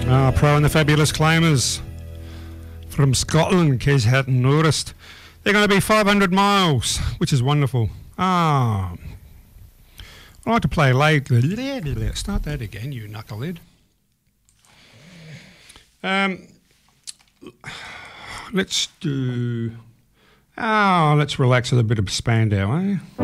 Pro and the Fabulous Claimers from Scotland, in case you hadn't noticed. They're going to be 500 miles, which is wonderful. I like to play late. Start that again, you knucklehead. Let's relax with a bit of Spandau, eh?